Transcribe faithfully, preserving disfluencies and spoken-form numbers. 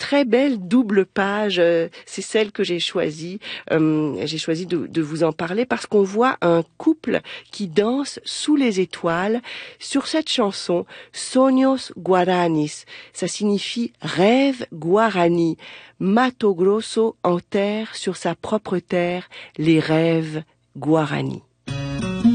très belle double page. Euh, c'est celle que j'ai choisie. Euh, j'ai choisi de, de vous en parler parce qu'on voit un couple qui danse sous les étoiles sur cette chanson Sonhos Guaranis. Ça signifie rêve guarani. Mato Grosso enterre sur sa propre terre les rêves guarani.